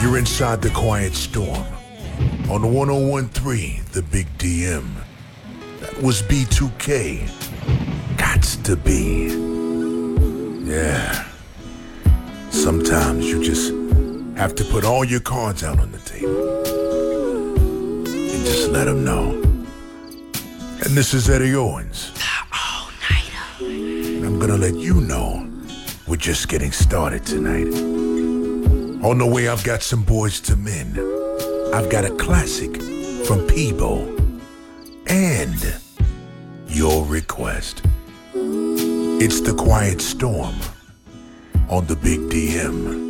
You're inside the Quiet Storm on 101.3 The Big DM. That was B2K. Gots to be. Yeah. Sometimes you just have to put all your cards out on the table and just let them know. And this is Eddie Owens. And I'm gonna let you know we're just getting started tonight. On the way, I've got some Boys to Men. I've got a classic from Peebo. And your request. It's the Quiet Storm on the Big DM.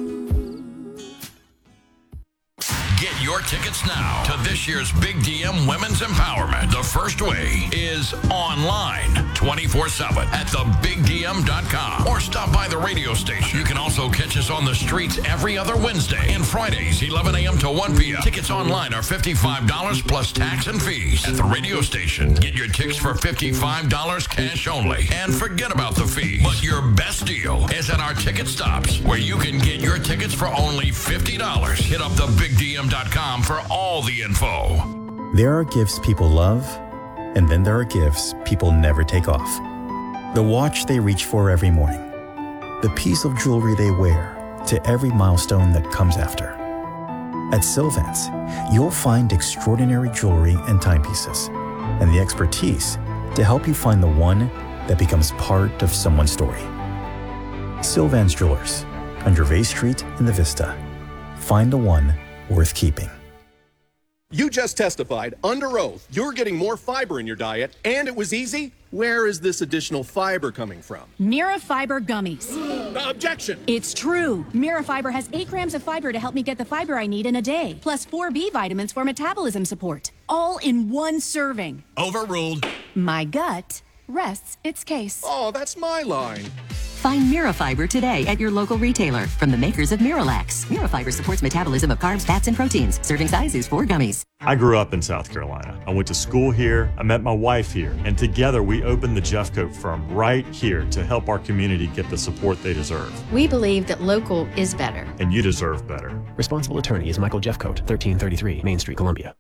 Get your tickets now to this year's Big DM Women's Empowerment. The first way is online, 24/7 at thebigdm.com, or stop by the radio station. You can also catch us on the streets every other Wednesday and Fridays, 11 a.m. to 1 p.m. Tickets online are $55 plus tax and fees. At the radio station, get your tickets for $55 cash only, and forget about the fee. But your best deal is at our ticket stops, where you can get your tickets for only $50. Hit up thebigdm.com for all the info. There are gifts people love, and then there are gifts people never take off. The watch they reach for every morning. The piece of jewelry they wear to every milestone that comes after. At Sylvans, you'll find extraordinary jewelry and timepieces, and the expertise to help you find the one that becomes part of someone's story. Sylvans Jewelers, on Gervais Street in the Vista. Find the one worth keeping. You just testified under oath you're getting more fiber in your diet, and it was easy. Where is this additional fiber coming from? Mirafiber gummies. Objection! It's true. Mirafiber has 8 grams of fiber to help me get the fiber I need in a day, plus 4 B vitamins for metabolism support, all in one serving. Overruled. My gut rests its case. Oh, that's my line. Find Mirafiber today at your local retailer from the makers of Miralax. Mirafiber supports metabolism of carbs, fats, and proteins. Serving size is 4 gummies. I grew up in South Carolina. I went to school here. I met my wife here. And together we opened the Jeffcoat firm right here to help our community get the support they deserve. We believe that local is better. And you deserve better. Responsible attorney is Michael Jeffcoat, 1333 Main Street, Columbia.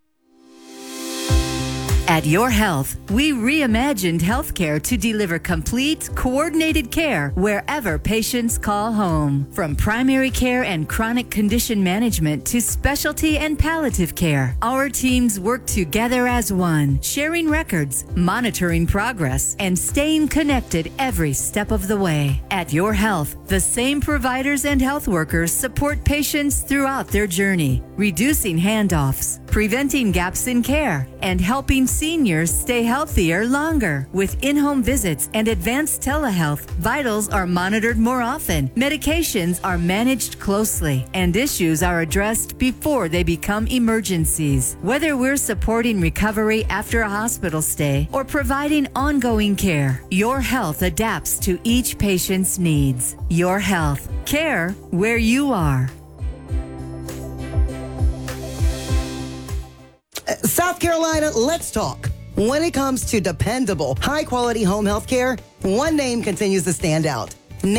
At Your Health, we reimagined healthcare to deliver complete, coordinated care wherever patients call home. From primary care and chronic condition management to specialty and palliative care, our teams work together as one, sharing records, monitoring progress, and staying connected every step of the way. At Your Health, the same providers and health workers support patients throughout their journey, reducing handoffs, preventing gaps in care, and helping seniors stay healthier longer. With in-home visits and advanced telehealth, vitals are monitored more often, medications are managed closely, and issues are addressed before they become emergencies. Whether we're supporting recovery after a hospital stay or providing ongoing care, Your Health adapts to each patient's needs. Your Health. Care where you are. South Carolina, let's talk. When it comes to dependable, high-quality home health care, one name continues to stand out.